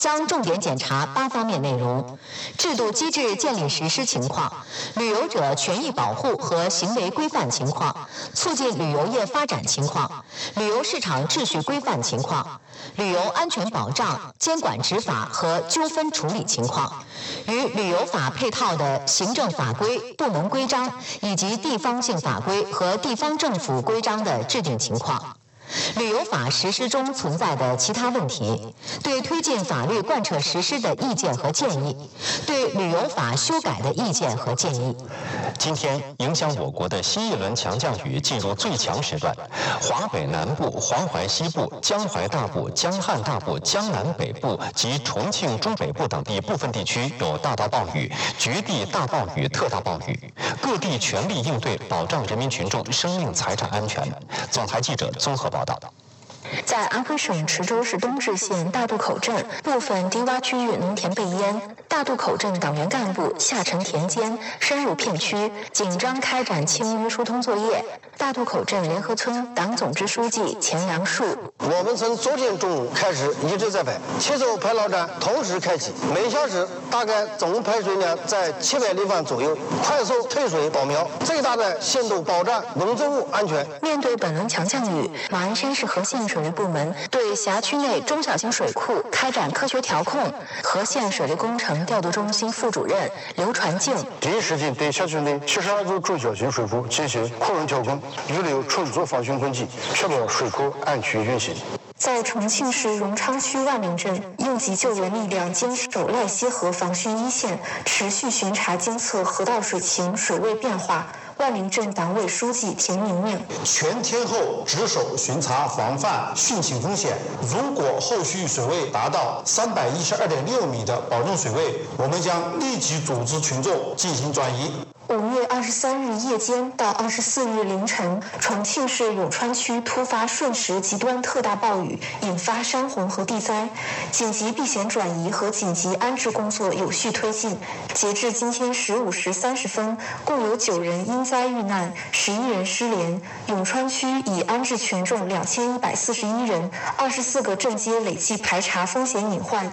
将重点检查8方面内容：制度机制建立实施情况、旅游者权益保护和行为规范情况、促进旅游业发展情况、旅游市场秩序规范情况、旅游安全保障、监管执法和纠纷处理情况、与旅游法配套的行政法规、部门规章以及地方性法规和地方政府规章的制定情况。旅游法实施中存在的其他问题，对推进法律贯彻实施的意见和建议，对旅游法修改的意见和建议。 今天，影响我国的新一轮强降雨进入最强时段，华北南部、黄淮西部、江淮大部、江汉大部、江南北部及重庆中北部等地部分地区有大到暴雨、局地大暴雨、特大暴雨，各地全力应对，保障人民群众生命财产安全。总台记者综合报道。 在安徽省池州市东至县大渡口镇，部分低洼区域农田被淹，大渡口镇党员干部下沉田间，深入片区，紧张开展清淤疏通作业。大渡口镇联合村党总支书记钱良树： 我们从昨天中午开始一直在排，7艘排涝站同时开启，每小时大概总排水量在700立方左右，快速退水保苗，最大的限度保障农作物安全。 面对本轮强降雨，马鞍山市和县水利部门对辖区内中小型水库开展科学调控。和县水利工程调度中心副主任刘传静： 第一时间对辖区内72座中小型水库进行库容调控，预留充足防汛供给，确保水库安全运行。 在重庆市荣昌区万明镇，应急救援力量坚守赖溪河防汛一线，持续巡查监测河道水情、水位变化。万明镇党委书记田明明： 全天候值守巡查防范汛情风险，如果后续水位达到312.6米的保证水位，我们将立即组织群众进行转移。 5月23日夜间到24日凌晨，重庆市永川区突发瞬时极端特大暴雨，引发山洪和地灾，紧急避险转移和紧急安置工作有序推进。截至今天15时30分，共有9人因灾遇难，11人失联。永川区已安置群众2141人，24个镇街累计排查风险隐患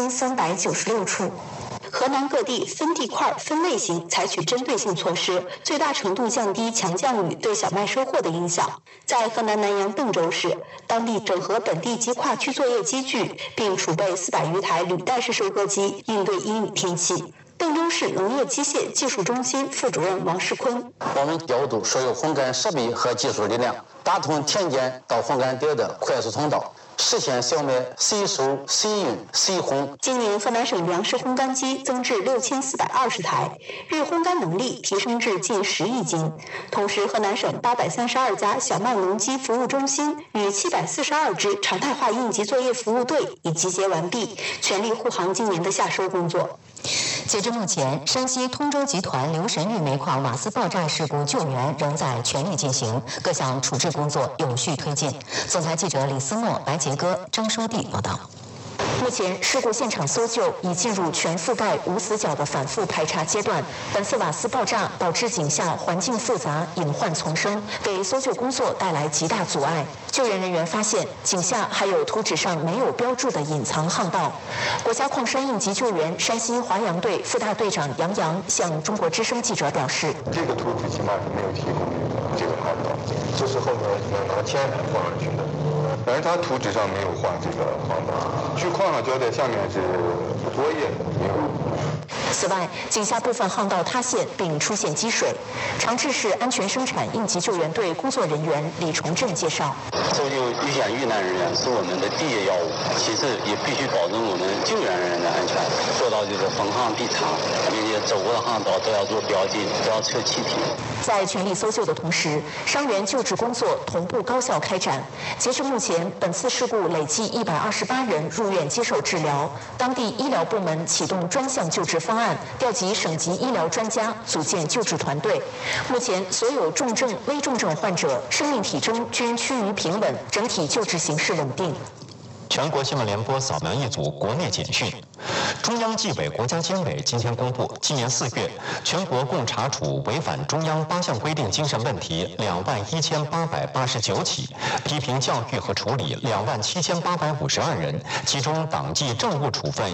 1396处。 河南各地分地块、分类型采取针对性措施，最大程度降低强降雨对小麦收获的影响。在河南南阳邓州市，当地整合本地及跨区作业机具，并储备400余台履带式收割机，应对阴雨天气。邓州市农业机械技术中心副主任王世坤： 我们调度所有烘干设备和技术力量，打通田间到烘干点的快速通道，实现小麦随收、随运、随烘。 今年河南省粮食烘干机增至6420台，日烘干能力提升至近10亿斤。同时，河南省832家小麦农机服务中心与742支常态化应急作业服务队已集结完毕，全力护航今年的夏收工作。 截至目前，山西通州集团留神玉煤矿瓦斯爆炸事故救援仍在全力进行，各项处置工作有序推进。总台记者李思诺、白杰哥、张书娣报道。 目前，事故现场搜救已进入全覆盖无死角的反复排查阶段。本次瓦斯爆炸导致井下环境复杂、隐患丛生，给搜救工作带来极大阻碍。救援人员发现，井下还有图纸上没有标注的隐藏巷道。国家矿山应急救援山西华阳队副大队长杨洋向中国之声记者表示：“ 这个图纸起码是没有提供这个巷道，这是后面要拿铅才放上去的。但是它图纸上没有画这个巷道，据矿上交代，下面是作业没有。” 此外，井下部分巷道塌陷并出现积水。长治市安全生产应急救援队工作人员李崇正介绍：“ 搜救遇险遇难人员是我们的第一要务，其次也必须保证我们救援人员的安全，做到就是逢항必查，并且走过的巷道都要做标记，都要测气体。” 在全力搜救的同时，伤员救治工作同步高效开展。截至目前，本次事故累计128人入院接受治疗。当地医疗部门启动专项救治方案，调集省级医疗专家，组建救治团队。目前，所有重症、危重症患者生命体征均趋于平稳，整体救治形势稳定。 全国新闻联播扫描一组国内简讯。中央纪委国家监委今天公布，今年4月，全国共查处违反中央8项规定精神问题21889起，批评教育和处理27852人，其中党纪政务处分